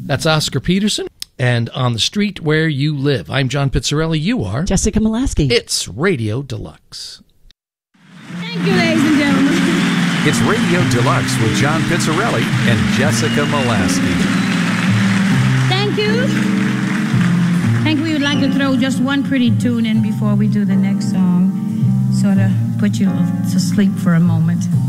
That's Oscar Peterson. And On the Street Where You Live. I'm John Pizzarelli. You are Jessica Molaski. It's Radio Deluxe. Thank you, ladies and gentlemen. It's Radio Deluxe with John Pizzarelli and Jessica Molaski. Thank you. Thank you. We would like to throw just one pretty tune in before we do the next song. Sort of put you to sleep for a moment.